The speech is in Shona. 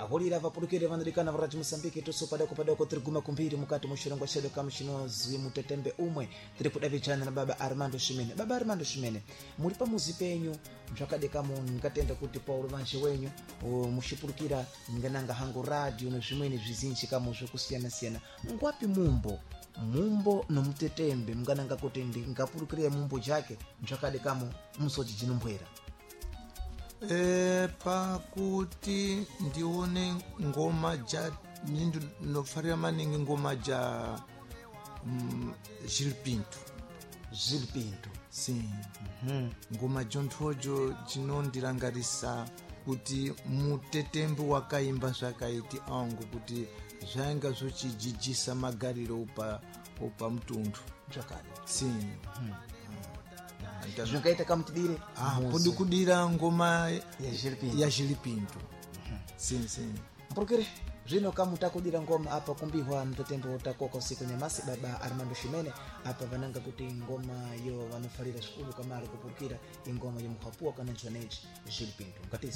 holira vapulukire vanadikana varaji Mosambiki tuso padako tiriguma kumbiri mukati mushirongwa chedu kama chinozi mutetembe umwe tiri kudavichana na baba Armando Shimene. Baba Armando Shimene, muli pamuzi penyu mzvakadekamo ngatenda kuti Paulo vanshe wenyu mushipulukira ngananga hango radio nezvimweni zvizinji kamo zvekusiyana-siyana, ngwapi mumbo nomutetembe mngananga kuti ndingapulukire mumbo chake mzvakadekamo musoti jinombwera pakuti ndione ngoma ja nindu nofarira maningi ngoma ja Gil Pinto sim ngoma jonthojo chinondirangarisa kuti mutetembe wakaimba zvakaiti angu kuti zvainga zvochijijisa magariro upa mtundu zvakare sim zvingaita kamutidire podi kudira ngoma ya Gil Pinto sim mpulukire zvino kamutakudira ngoma apa kumbihwa mtetembe utakoka usiku nyamasi baba Armando Shimene apa vananga kuti ngoma yo vanofalira zvikulu kamari kupulukira ingoma yomuhapua kana joneji Gil Pinto ngatizi